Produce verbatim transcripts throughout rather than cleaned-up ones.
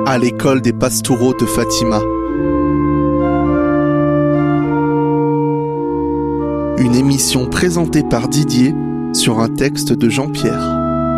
à l'école des Pastoureaux de Fatima. Une émission présentée par Didier sur un texte de Jean-Pierre.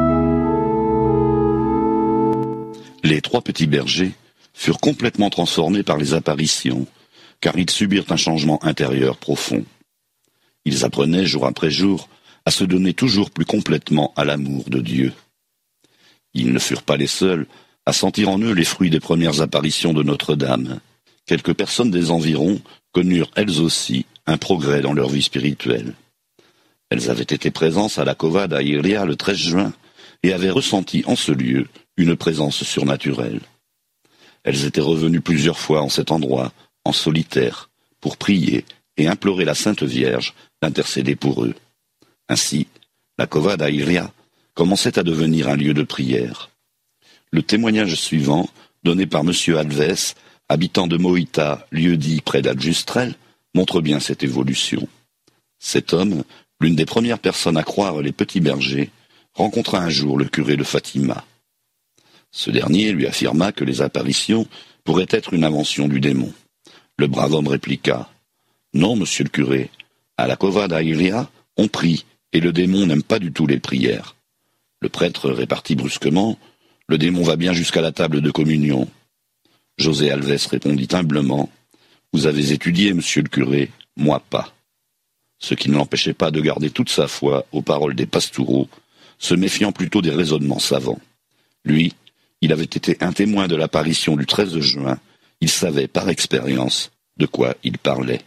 Les trois petits bergers furent complètement transformés par les apparitions, car ils subirent un changement intérieur profond. Ils apprenaient jour après jour à se donner toujours plus complètement à l'amour de Dieu. Ils ne furent pas les seuls à sentir en eux les fruits des premières apparitions de Notre-Dame. Quelques personnes des environs connurent elles aussi un progrès dans leur vie spirituelle. Elles avaient été présentes à la Cova à Iria le treize juin et avaient ressenti en ce lieu une présence surnaturelle. Elles étaient revenues plusieurs fois en cet endroit, en solitaire, pour prier et implorer la Sainte Vierge d'intercéder pour eux. Ainsi, la Cova d'Airia commençait à devenir un lieu de prière. Le témoignage suivant, donné par M. Alves, habitant de Moïta, lieu-dit près d'Aljustrel, montre bien cette évolution. Cet homme, l'une des premières personnes à croire les petits bergers, rencontra un jour le curé de Fatima. Ce dernier lui affirma que les apparitions pourraient être une invention du démon. Le brave homme répliqua « Non, monsieur le curé, à la Cova d'Airia, on prie, et le démon n'aime pas du tout les prières. » Le prêtre répartit brusquement « Le démon va bien jusqu'à la table de communion. » José Alves répondit humblement « Vous avez étudié, monsieur le curé, moi pas. » Ce qui ne l'empêchait pas de garder toute sa foi aux paroles des Pastoureaux, se méfiant plutôt des raisonnements savants. Lui, il avait été un témoin de l'apparition du treize juin, il savait par expérience de quoi il parlait.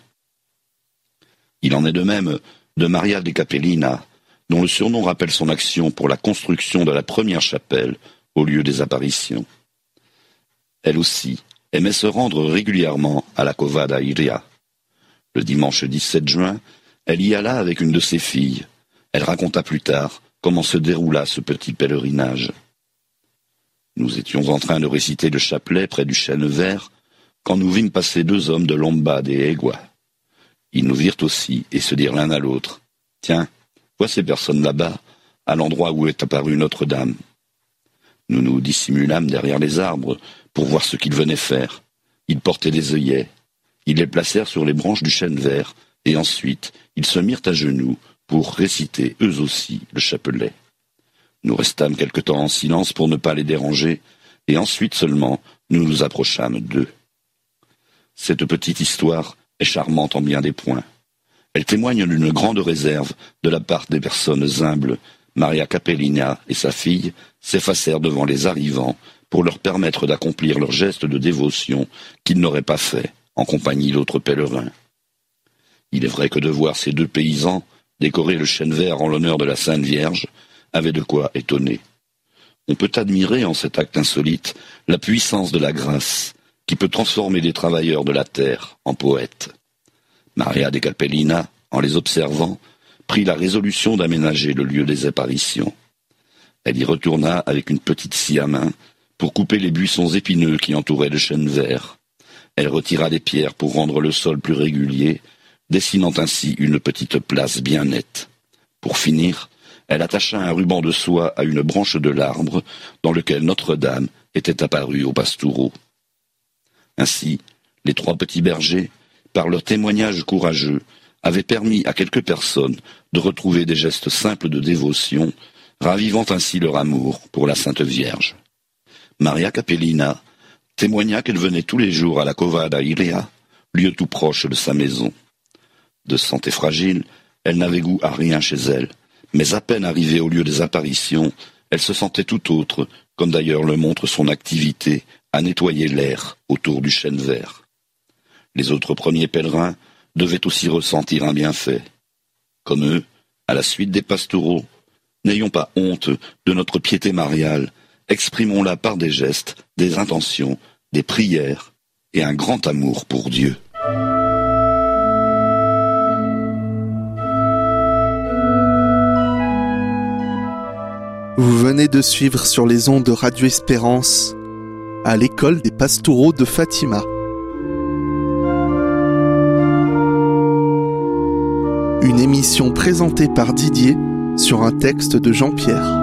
Il en est de même de Maria de Capellina, dont le surnom rappelle son action pour la construction de la première chapelle au lieu des apparitions. Elle aussi aimait se rendre régulièrement à la Cova d'Airia. Le dimanche dix-sept juin, elle y alla avec une de ses filles. Elle raconta plus tard comment se déroula ce petit pèlerinage. Nous étions en train de réciter le chapelet près du chêne vert, quand nous vîmes passer deux hommes de Lombade et Aigua. Ils nous virent aussi et se dirent l'un à l'autre « Tiens, vois ces personnes là-bas, à l'endroit où est apparue Notre-Dame. » Nous nous dissimulâmes derrière les arbres pour voir ce qu'ils venaient faire. Ils portaient des œillets. Ils les placèrent sur les branches du chêne vert et ensuite ils se mirent à genoux pour réciter eux aussi le chapelet. Nous restâmes quelque temps en silence pour ne pas les déranger, et ensuite seulement nous nous approchâmes d'eux. Cette petite histoire est charmante en bien des points. Elle témoigne d'une grande réserve de la part des personnes humbles. Maria Capellina et sa fille s'effacèrent devant les arrivants pour leur permettre d'accomplir leur geste de dévotion qu'ils n'auraient pas fait en compagnie d'autres pèlerins. Il est vrai que de voir ces deux paysans décorer le chêne vert en l'honneur de la Sainte Vierge avait de quoi étonner. On peut admirer en cet acte insolite la puissance de la grâce qui peut transformer des travailleurs de la terre en poètes. Maria de Capellina, en les observant, prit la résolution d'aménager le lieu des apparitions. Elle y retourna avec une petite scie à main pour couper les buissons épineux qui entouraient le chêne vert. Elle retira les pierres pour rendre le sol plus régulier, dessinant ainsi une petite place bien nette. Pour finir, elle attacha un ruban de soie à une branche de l'arbre dans lequel Notre-Dame était apparue aux Pastoureaux. Ainsi, les trois petits bergers, par leur témoignage courageux, avaient permis à quelques personnes de retrouver des gestes simples de dévotion, ravivant ainsi leur amour pour la Sainte Vierge. Maria Capellina témoigna qu'elle venait tous les jours à la Cova d'Airia, lieu tout proche de sa maison. De santé fragile, elle n'avait goût à rien chez elle, mais à peine arrivée au lieu des apparitions, elle se sentait tout autre, comme d'ailleurs le montre son activité à nettoyer l'air autour du chêne vert. Les autres premiers pèlerins devaient aussi ressentir un bienfait. Comme eux, à la suite des Pastoureaux, n'ayons pas honte de notre piété mariale, exprimons-la par des gestes, des intentions, des prières et un grand amour pour Dieu. Vous venez de suivre sur les ondes de Radio Espérance à l'école des Pastoureaux de Fatima. Une émission présentée par Didier sur un texte de Jean-Pierre.